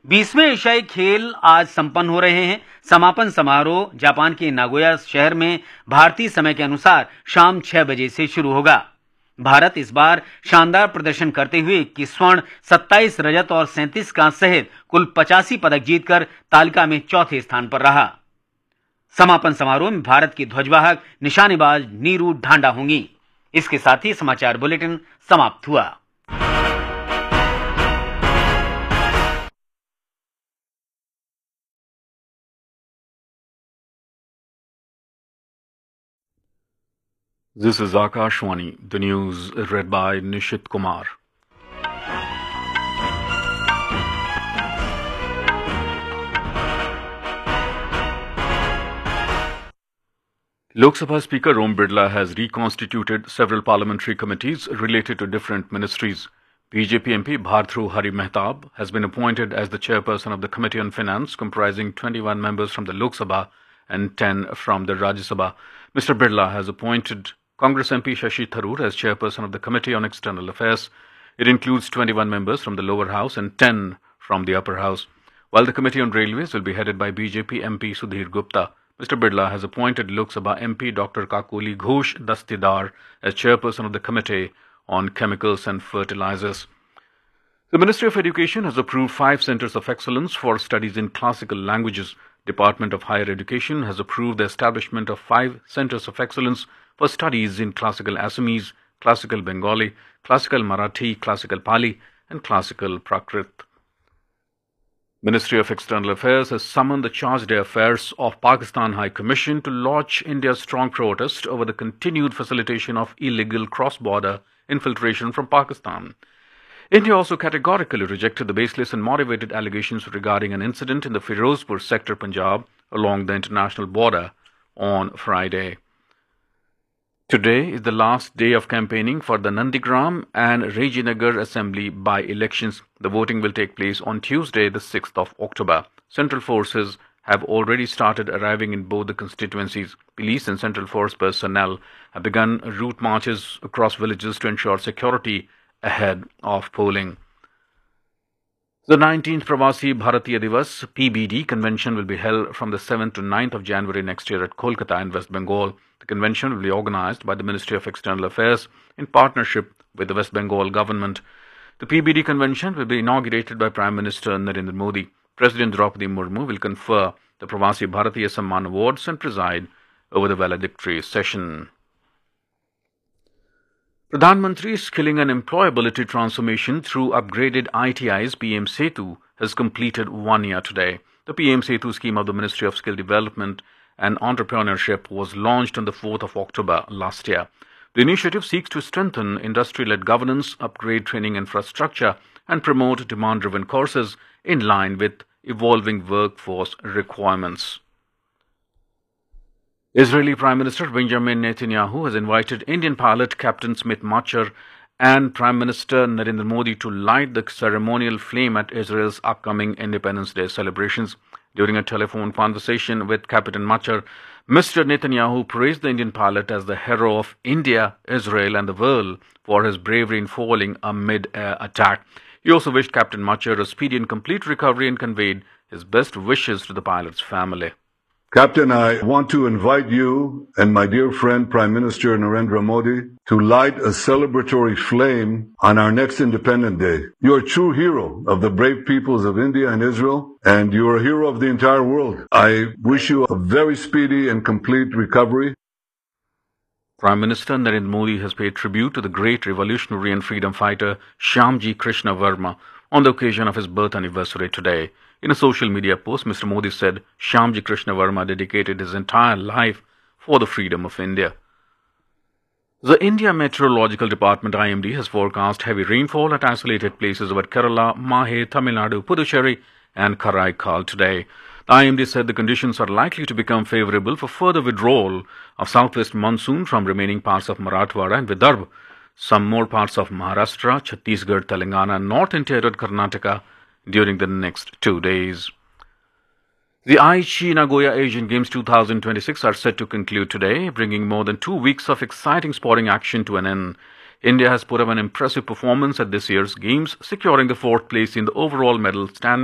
20वें एशियाई खेल आज संपन्न हो रहे हैं। समापन समारोह जापान के नागोया शहर में भारतीय समय के अनुसार शाम 6 बजे से शुरू होगा। भारत इस बार शानदार प्रदर्शन करते हुए 21 स्वर्ण, 27 रजत और 37 कांस्य सहित कुल 85 पदक जीतकर तालिका में चौथे स्थान पर रहा। समापन समारोह में भारत की ध्वजवाहक निशानेबाज नीरू ढांडा होंगी। इसके साथ ही समाचार बुलेटिन समाप्त हुआ। This is Akashwani, the news read by Nishit Kumar. Lok Sabha Speaker Om Birla has reconstituted several parliamentary committees related to different ministries. BJP MP Bhartru Hari Mehtab has been appointed as the chairperson of the Committee on Finance, comprising 21 members from the Lok Sabha and 10 from the Rajya Sabha. Mr. Birla has appointed Congress MP Shashi Tharoor as chairperson of the Committee on External Affairs. It includes 21 members from the lower house and 10 from the upper house, while the Committee on Railways will be headed by BJP MP Sudhir Gupta. Mr. Birla has appointed Lok Sabha MP Dr. Kakoli Ghosh Dastidar as chairperson of the Committee on Chemicals and Fertilizers. The Ministry of Education has approved 5 centers of excellence for studies in classical languages. Department of Higher Education has approved the establishment of 5 centers of excellence for studies in classical Assamese, classical Bengali, classical Marathi, classical Pali, and classical Prakrit. Ministry of External Affairs has summoned the Charge d'Affaires of Pakistan High Commission to launch India's strong protest over the continued facilitation of illegal cross-border infiltration from Pakistan. India also categorically rejected the baseless and motivated allegations regarding an incident in the Firozpur sector, Punjab, along the international border on Friday. Today is the last day of campaigning for the Nandigram and Rajinagar Assembly by-elections. The voting will take place on Tuesday, the 6th of October. Central forces have already started arriving in both the constituencies. Police and Central Force personnel have begun route marches across villages to ensure security ahead of polling. The 19th Pravasi Bharatiya Divas (PBD) convention will be held from the 7th to 9th of January next year at Kolkata in West Bengal. The convention will be organized by the Ministry of External Affairs in partnership with the West Bengal government. The PBD convention will be inaugurated by Prime Minister Narendra Modi. President Draupadi Murmu will confer the Pravasi Bharatiya Samman Awards and preside over the valedictory session. Pradhan Mantri Skilling and Employability Transformation through upgraded ITIs PM Setu has completed 1 year today. The PM Setu scheme of the Ministry of Skill Development and Entrepreneurship was launched on the 4th of October last year. The initiative seeks to strengthen industry-led governance, upgrade training infrastructure, and promote demand-driven courses in line with evolving workforce requirements. Israeli Prime Minister Benjamin Netanyahu has invited Indian pilot Captain Smith Machar and Prime Minister Narendra Modi to light the ceremonial flame at Israel's upcoming Independence Day celebrations. During a telephone conversation with Captain Machar, Mr. Netanyahu praised the Indian pilot as the hero of India, Israel, and the world for his bravery in foiling a mid-air attack. He also wished Captain Machar a speedy and complete recovery and conveyed his best wishes to the pilot's family. Captain, I want to invite you and my dear friend Prime Minister Narendra Modi to light a celebratory flame on our next Independence Day. You are a true hero of the brave peoples of India and Israel, and you are a hero of the entire world. I wish you a very speedy and complete recovery. Prime Minister Narendra Modi has paid tribute to the great revolutionary and freedom fighter Shyamji Krishna Verma on the occasion of his birth anniversary today. In a social media post, Mr. Modi said Shyamji Krishna Verma dedicated his entire life for the freedom of India. The India Meteorological Department IMD has forecast heavy rainfall at isolated places over Kerala, Mahe, Tamil Nadu, Puducherry and Karaikal today. The IMD said the conditions are likely to become favorable for further withdrawal of southwest monsoon from remaining parts of Marathwada and Vidarbha, some more parts of Maharashtra, Chhattisgarh, Telangana and north interior Karnataka during the next 2 days. The Aichi Nagoya Asian Games 2026 are set to conclude today, bringing more than 2 weeks of exciting sporting action to an end. India has put up an impressive performance at this year's Games, securing the 4th place in the overall medal standing.